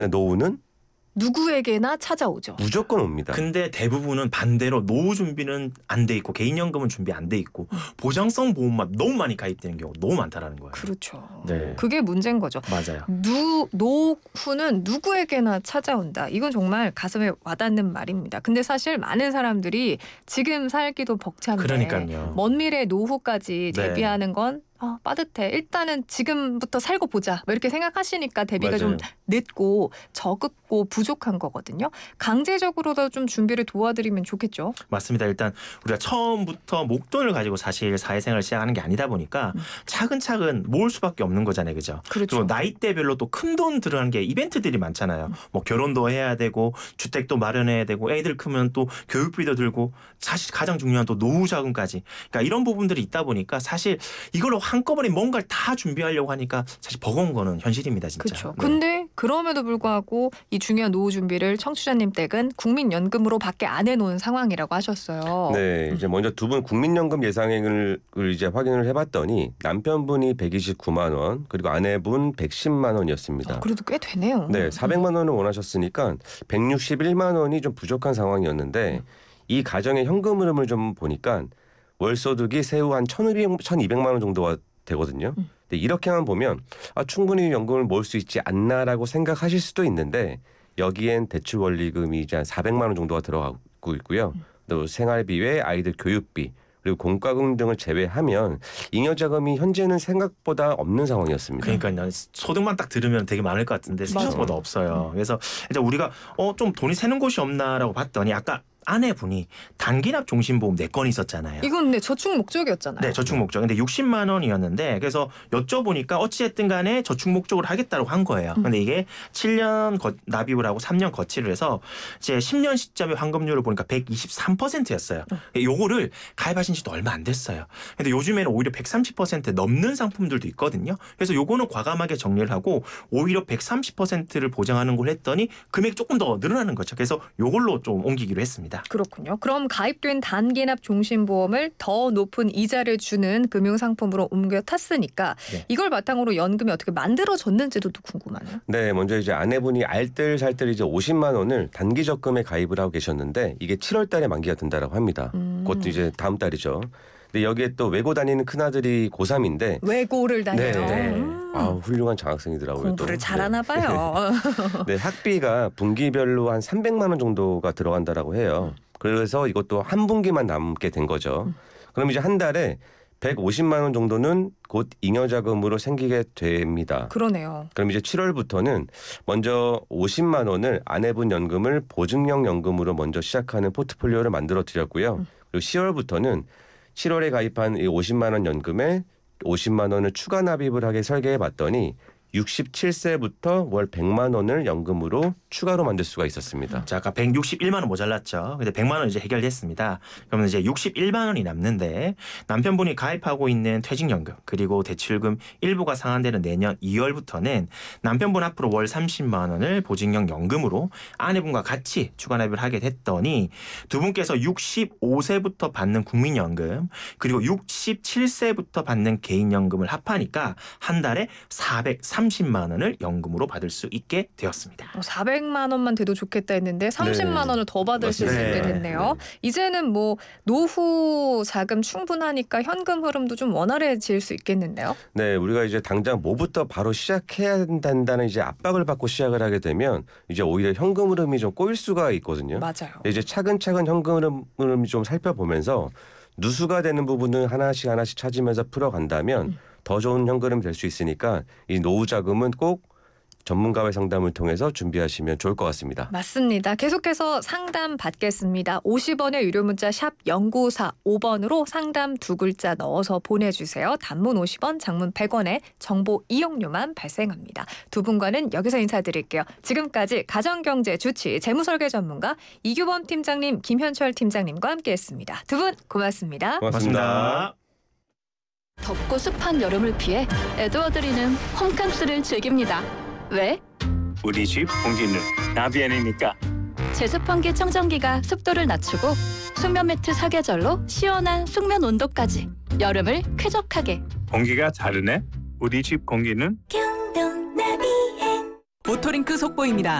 노후는 누구에게나 찾아오죠. 무조건 옵니다. 근데 대부분은 반대로 노후 준비는 안 돼 있고 개인연금은 준비 안 돼 있고 보장성 보험만 너무 많이 가입되는 경우 너무 많다라는 거예요. 그렇죠. 네. 그게 문제인 거죠. 맞아요. 노후는 누구에게나 찾아온다. 이건 정말 가슴에 와닿는 말입니다. 근데 사실 많은 사람들이 지금 살기도 벅찬데 그러니까요. 먼 미래 노후까지 네. 대비하는 건 빠듯해. 일단은 지금부터 살고 보자. 뭐 이렇게 생각하시니까 대비가 맞아요. 좀 늦고 저급고 부족한 거거든요. 강제적으로도 좀 준비를 도와드리면 좋겠죠. 맞습니다. 일단 우리가 처음부터 목돈을 가지고 사실 사회생활을 시작하는 게 아니다 보니까 차근차근 모을 수밖에 없는 거잖아요. 그죠? 그렇죠. 그리고 나이대별로 또 큰 돈 들어가는 게 이벤트들이 많잖아요. 뭐 결혼도 해야 되고 주택도 마련해야 되고 애들 크면 또 교육비도 들고 사실 가장 중요한 또 노후 자금까지. 그러니까 이런 부분들이 있다 보니까 사실 이걸로 한꺼번에 뭔가를 다 준비하려고 하니까 사실 버거운 거는 현실입니다. 진짜. 그렇죠. 네. 근데 그럼에도 불구하고 이 중요한 노후 준비를 청취자님 댁은 국민연금으로 밖에 안 해놓은 상황이라고 하셨어요. 네, 이제 먼저 두 분 국민연금 예상액을 이제 확인을 해봤더니 남편분이 129만 원, 그리고 아내분 110만 원이었습니다. 그래도 꽤 되네요. 네, 400만 원을 원하셨으니까 161만 원이 좀 부족한 상황이었는데 이 가정의 현금 흐름을 좀 보니까 월 소득이 세후 한 1,200만 원 정도가 되거든요. 근데 이렇게만 보면 충분히 연금을 모을 수 있지 않나라고 생각하실 수도 있는데 여기엔 대출 원리금이 이제 한 400만 원 정도가 들어가고 있고요. 또 생활비 외 아이들 교육비 그리고 공과금 등을 제외하면 잉여자금이 현재는 생각보다 없는 상황이었습니다. 그러니까요. 소득만 딱 들으면 되게 많을 것 같은데 생각보다 없어요. 그래서 이제 우리가 좀 돈이 새는 곳이 없나라고 봤더니 아까 아내분이 단기납 종신보험 4건 있었잖아요. 이건 근데 저축 목적이었잖아요. 네, 저축 목적. 근데 60만 원이었는데 그래서 여쭤보니까 어찌됐든 간에 저축 목적으로 하겠다고 한 거예요. 근데 이게 7년 납입을 하고 3년 거치를 해서 이제 10년 시점의 환급률을 보니까 123%였어요. 요거를 가입하신 지도 얼마 안 됐어요. 근데 요즘에는 오히려 130% 넘는 상품들도 있거든요. 그래서 요거는 과감하게 정리를 하고 오히려 130%를 보장하는 걸 했더니 금액이 조금 더 늘어나는 거죠. 그래서 요걸로 좀 옮기기로 했습니다. 그렇군요. 그럼 가입된 단기납 종신보험을 더 높은 이자를 주는 금융상품으로 옮겨 탔으니까 네. 이걸 바탕으로 연금이 어떻게 만들어졌는지도 또 궁금하네요. 네, 먼저 이제 아내분이 알뜰살뜰 이제 50만 원을 단기 적금에 가입을 하고 계셨는데 이게 7월 달에 만기가 된다라고 합니다. 그것도 이제 다음 달이죠. 근데 여기에 또 외고 다니는 큰아들이 고3인데 외고를 다녀요. 네. 훌륭한 장학생이더라고요. 공부를 또. 잘하나 봐요. 네, 학비가 분기별로 한 300만 원 정도가 들어간다라고 해요. 그래서 이것도 한 분기만 남게 된 거죠. 그럼 이제 한 달에 150만 원 정도는 곧 잉여자금으로 생기게 됩니다. 그러네요. 그럼 이제 7월부터는 먼저 50만 원을 아내분 연금을 보증형 연금으로 먼저 시작하는 포트폴리오를 만들어 드렸고요. 그리고 10월부터는 7월에 가입한 이 50만 원 연금에 50만 원을 추가 납입을 하게 설계해 봤더니 67세부터 월 100만 원을 연금으로 추가로 만들 수가 있었습니다. 자, 아까 161만 원 모자랐죠. 근데 100만 원 이제 해결됐습니다. 그러면 이제 61만 원이 남는데 남편분이 가입하고 있는 퇴직연금 그리고 대출금 일부가 상환되는 내년 2월부터는 남편분 앞으로 월 30만 원을 보증형 연금으로 아내분과 같이 추가 납입을 하게 됐더니 두 분께서 65세부터 받는 국민연금 그리고 67세부터 받는 개인연금을 합하니까 한 달에 430만 원을 연금으로 받을 수 있게 되었습니다. 400만 원만 돼도 좋겠다 했는데 30만 원을 더 받으실 수 맞습니다. 있게 됐네요. 이제는 뭐 노후 자금 충분하니까 현금 흐름도 좀 원활해질 수 있겠는데요. 네, 우리가 이제 당장 뭐부터 바로 시작해야 된다는 이제 압박을 받고 시작을 하게 되면 이제 오히려 현금 흐름이 좀 꼬일 수가 있거든요. 맞아요. 이제 차근차근 현금 흐름을 좀 살펴보면서 누수가 되는 부분을 하나씩 찾으면서 풀어간다면 더 좋은 현금이 될 수 있으니까 이 노후 자금은 꼭 전문가의 상담을 통해서 준비하시면 좋을 것 같습니다. 맞습니다. 계속해서 상담 받겠습니다. 50원의 유료 문자 샵 0945번으로 상담 두 글자 넣어서 보내주세요. 단문 50원, 장문 100원에 정보 이용료만 발생합니다. 두 분과는 여기서 인사드릴게요. 지금까지 가정경제 주치 재무설계 전문가 이규범 팀장님, 김현철 팀장님과 함께했습니다. 두 분 고맙습니다. 고맙습니다. 덥고 습한 여름을 피해 에드워드리는 홈캉스를 즐깁니다. 왜? 우리 집 공기는 나비안이니까. 제습환기 청정기가 습도를 낮추고 숙면 매트 사계절로 시원한 숙면 온도까지 여름을 쾌적하게. 공기가 다르네. 우리 집 공기는 모터링크 속보입니다.